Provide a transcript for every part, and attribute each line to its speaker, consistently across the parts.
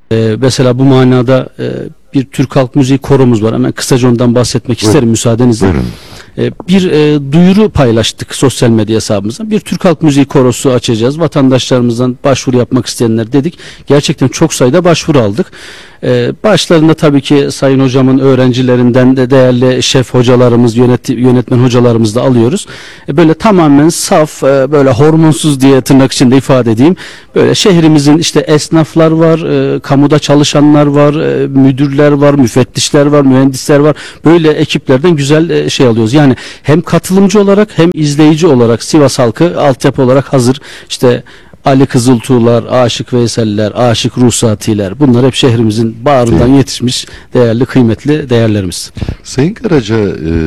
Speaker 1: Mesela bu manada bir Türk Halk Müziği koromuz var. Hemen kısaca ondan bahsetmek isterim müsaadenizle.
Speaker 2: Buyurun.
Speaker 1: Bir duyuru paylaştık sosyal medya hesabımızdan. Bir Türk Halk Müziği korosu açacağız. Vatandaşlarımızdan başvuru yapmak isteyenler dedik. Gerçekten çok sayıda başvuru aldık. Başlarında tabii ki Sayın Hocamın öğrencilerinden de değerli şef hocalarımız, yönetmen hocalarımız da alıyoruz. Böyle tamamen saf, böyle hormonsuz diye tırnak içinde ifade edeyim. Böyle şehrimizin işte esnaflar var, kamuda çalışanlar var, müdürler var, müfettişler var, mühendisler var. Böyle ekiplerden güzel şey alıyoruz. Yani hem katılımcı olarak hem izleyici olarak Sivas halkı altyapı olarak hazır. İşte Ali Kızıltuğlar, Aşık Veyseller, Aşık Ruhsatiler, bunlar hep şehrimizin bağrından yetişmiş değerli, kıymetli değerlerimiz.
Speaker 2: Sayın Karaca,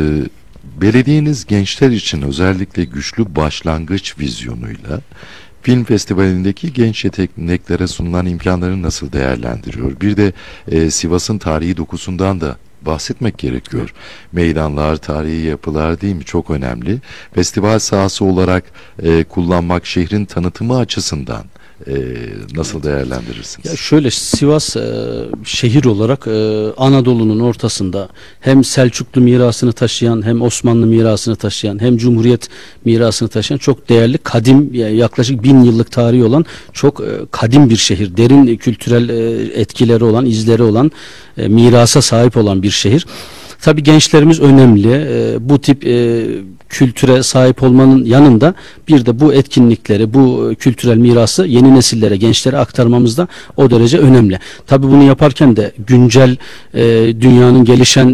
Speaker 2: belediyeniz gençler için özellikle güçlü başlangıç vizyonuyla film festivalindeki genç yeteneklere sunulan imkanları nasıl değerlendiriyor? Bir de Sivas'ın tarihi dokusundan da bahsetmek gerekiyor. Meydanlar, tarihi yapılar değil mi? Çok önemli. Festival sahası olarak kullanmak şehrin tanıtımı açısından nasıl değerlendirirsiniz?
Speaker 1: Ya şöyle, Sivas şehir olarak Anadolu'nun ortasında hem Selçuklu mirasını taşıyan, hem Osmanlı mirasını taşıyan, hem Cumhuriyet mirasını taşıyan çok değerli, kadim, yaklaşık 1000 yıllık tarihi olan çok kadim bir şehir. Derin kültürel etkileri olan, izleri olan, mirasa sahip olan bir şehir. Tabii gençlerimiz önemli. Bu tip kültüre sahip olmanın yanında bir de bu etkinlikleri, bu kültürel mirası yeni nesillere, gençlere aktarmamız da o derece önemli. Tabii bunu yaparken de güncel dünyanın gelişen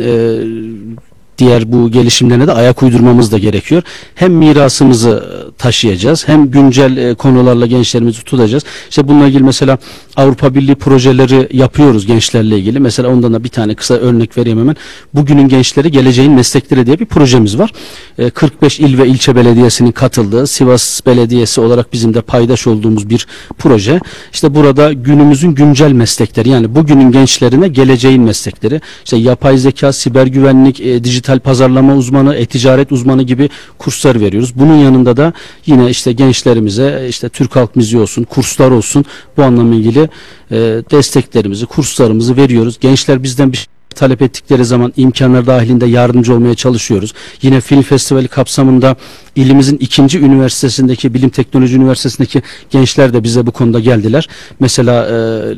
Speaker 1: diğer bu gelişimlerine de ayak uydurmamız da gerekiyor. Hem mirasımızı taşıyacağız, hem güncel konularla gençlerimizi tutacağız. İşte bununla ilgili mesela Avrupa Birliği projeleri yapıyoruz gençlerle ilgili. Mesela ondan da bir tane kısa örnek vereyim hemen. Bugünün gençleri, geleceğin meslekleri diye bir projemiz var. 45 il ve ilçe belediyesinin katıldığı, Sivas Belediyesi olarak bizim de paydaş olduğumuz bir proje. İşte burada günümüzün güncel meslekleri, yani bugünün gençlerine geleceğin meslekleri, işte yapay zeka, siber güvenlik, dijital pazarlama uzmanı, e-ticaret uzmanı gibi kurslar veriyoruz. Bunun yanında da yine işte gençlerimize işte Türk Halk Müziği olsun, kurslar olsun, bu anlamla ilgili desteklerimizi, kurslarımızı veriyoruz. Gençler bizden bir talep ettikleri zaman imkanlar dahilinde yardımcı olmaya çalışıyoruz. Yine film festivali kapsamında ilimizin 2. üniversitesindeki, Bilim Teknoloji Üniversitesi'ndeki gençler de bize bu konuda geldiler. Mesela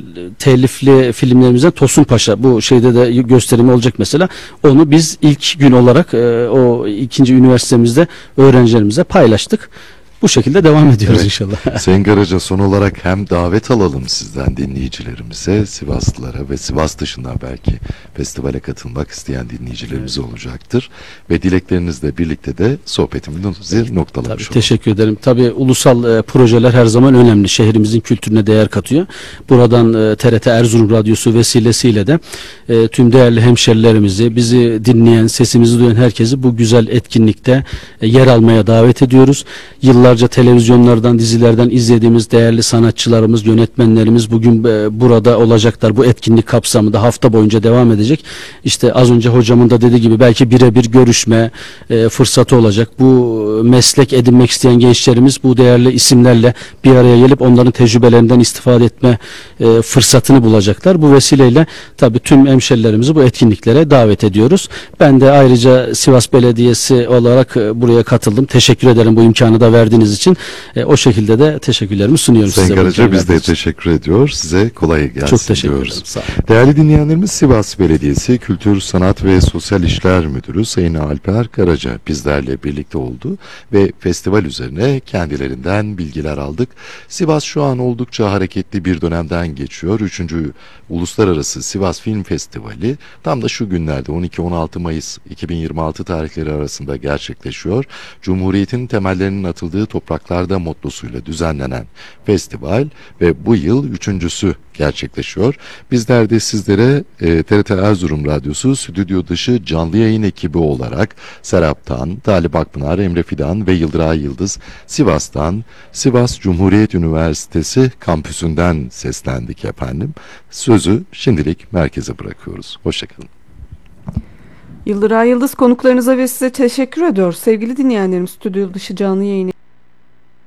Speaker 1: telifli filmlerimizden Tosun Paşa, bu şeyde de gösterimi olacak mesela. Onu biz ilk gün olarak o 2. üniversitemizde öğrencilerimize paylaştık. Bu şekilde devam ediyoruz inşallah.
Speaker 2: Sayın Karaca, son olarak hem davet alalım sizden dinleyicilerimize, Sivaslılara ve Sivas dışından belki festivale katılmak isteyen dinleyicilerimiz olacaktır. Ve dileklerinizle birlikte de sohbetimizi noktalamış olalım.
Speaker 1: Teşekkür ederim. Tabii ulusal projeler her zaman önemli. Şehrimizin kültürüne değer katıyor. Buradan TRT Erzurum Radyosu vesilesiyle de tüm değerli hemşerilerimizi, bizi dinleyen, sesimizi duyan herkesi bu güzel etkinlikte yer almaya davet ediyoruz. Yıllarca televizyonlardan, dizilerden izlediğimiz değerli sanatçılarımız, yönetmenlerimiz bugün burada olacaklar. Bu etkinlik kapsamında hafta boyunca devam edecek. İşte az önce hocamın da dediği gibi belki birebir görüşme fırsatı olacak. Bu meslek edinmek isteyen gençlerimiz bu değerli isimlerle bir araya gelip onların tecrübelerinden istifade etme fırsatını bulacaklar. Bu vesileyle tabii tüm hemşerilerimizi bu etkinliklere davet ediyoruz. Ben de ayrıca Sivas Belediyesi olarak buraya katıldım. Teşekkür ederim bu imkanı da verdiğiniz için. O şekilde de teşekkürlerimi sunuyorum size.
Speaker 2: Sayın Karaca, biz de teşekkür ediyor. Size kolay gelsin.
Speaker 1: Çok teşekkür ederim. Sağ olun.
Speaker 2: Değerli dinleyenlerimiz, Sivas Belediyesi Kültür, Sanat ve Sosyal İşler Müdürü Sayın Alper Karaca bizlerle birlikte oldu ve festival üzerine kendilerinden bilgiler aldık. Sivas şu an oldukça hareketli bir dönemden geçiyor. 3. Uluslararası Sivas Film Festivali tam da şu günlerde 12-16 Mayıs 2026 tarihleri arasında gerçekleşiyor. Cumhuriyetin temellerinin atıldığı topraklarda mottosuyla düzenlenen festival ve bu yıl 3.'sü gerçekleşiyor. Bizler de sizlere TRT Erzurum Radyosu stüdyo dışı canlı yayın ekibi olarak Serap'tan, Talip Akpınar, Emre Fidan ve Yıldıray Yıldız Sivas'tan, Sivas Cumhuriyet Üniversitesi kampüsünden seslendik efendim. Sözü şimdilik merkeze bırakıyoruz. Hoşçakalın.
Speaker 3: Yıldıray Yıldız konuklarınıza ve size teşekkür ediyor. Sevgili dinleyenlerim, stüdyo dışı canlı yayını